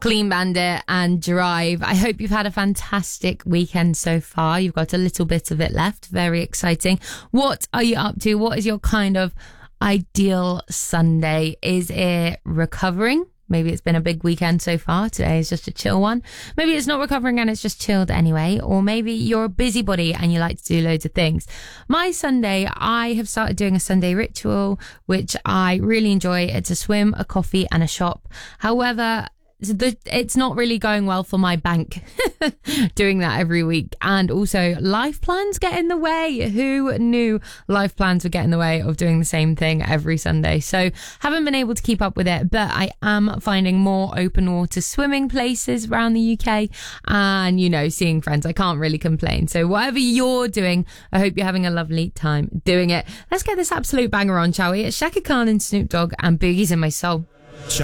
Clean Bandit and Drive. I hope you've had a fantastic weekend so far. You've got a little bit of it left. Very exciting. What are you up to? What is your kind of ideal Sunday? Is it recovering? Maybe it's been a big weekend so far. Today is just a chill one. Maybe it's not recovering and it's just chilled anyway. Or maybe you're a busybody and you like to do loads of things. My Sunday, I have started doing a Sunday ritual, which I really enjoy. It's a swim, a coffee and a shop. However, it's not really going well for my bank doing that every week, and also life plans get in the way. Who knew life plans would get in the way of doing the same thing every Sunday? So haven't been able to keep up with it, but I am finding more open water swimming places around the UK and, you know, seeing friends. I can't really complain. So whatever you're doing, I hope you're having a lovely time doing it. Let's get this absolute banger on, shall we? It's Shaka Khan and Snoop Dogg and Boogie's in My Soul.